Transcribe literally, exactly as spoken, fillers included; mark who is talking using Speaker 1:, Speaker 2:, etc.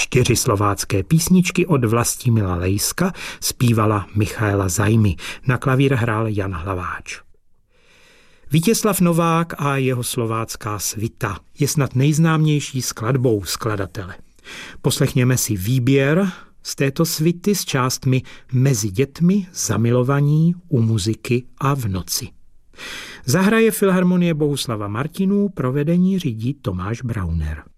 Speaker 1: Čtyři slovácké písničky od Vlastimila Lejska zpívala Michaela Zajmy. Na klavír hrál Jan Hlaváč. Vítězslav Novák a jeho slovácká svita je snad nejznámější skladbou skladatele. Poslechněme si výběr z této svity s částmi Mezi dětmi, Zamilovaní, U muziky a V noci. Zahraje Filharmonie Bohuslava Martinů, provedení řídí Tomáš Brauner.